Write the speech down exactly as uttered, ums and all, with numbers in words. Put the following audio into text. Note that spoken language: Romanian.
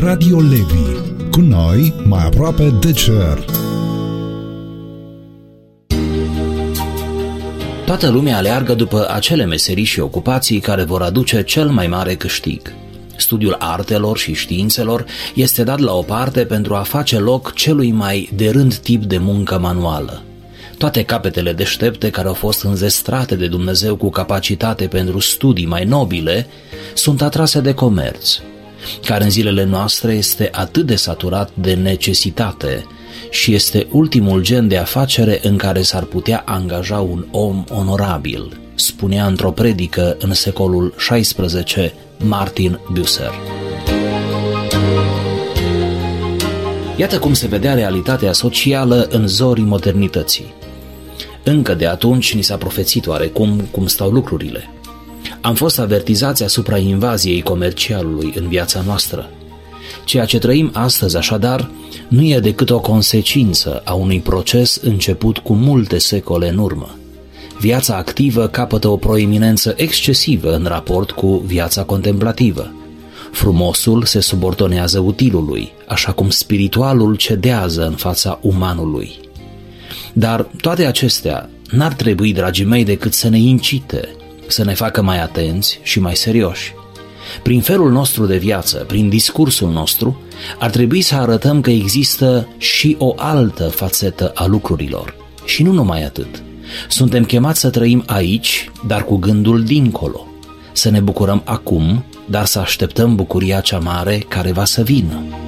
Radio Levi, cu noi mai aproape de cer. Toată lumea aleargă după acele meserii și ocupații care vor aduce cel mai mare câștig. Studiul artelor și științelor este dat la o parte pentru a face loc celui mai de rând tip de muncă manuală. Toate capetele deștepte care au fost înzestrate de Dumnezeu cu capacitate pentru studii mai nobile sunt atrase de comerț, care în zilele noastre este atât de saturat de necesitate și este ultimul gen de afacere în care s-ar putea angaja un om onorabil, spunea într-o predică în secolul șaisprezece Martin Bucer. Iată cum se vedea realitatea socială în zorii modernității. Încă de atunci ni s-a profețit oarecum cum stau lucrurile. Am fost avertizați asupra invaziei comercialului în viața noastră. Ceea ce trăim astăzi, așadar, nu e decât o consecință a unui proces început cu multe secole în urmă. Viața activă capătă o proeminență excesivă în raport cu viața contemplativă. Frumosul se subordonează utilului, așa cum spiritualul cedează în fața umanului. Dar toate acestea n-ar trebui, dragii mei, decât să ne incite, să ne facă mai atenți și mai serioși. Prin felul nostru de viață, prin discursul nostru, ar trebui să arătăm că există și o altă fațetă a lucrurilor. Și nu numai atât. Suntem chemați să trăim aici, dar cu gândul dincolo. Să ne bucurăm acum, dar să așteptăm bucuria cea mare care va să vină.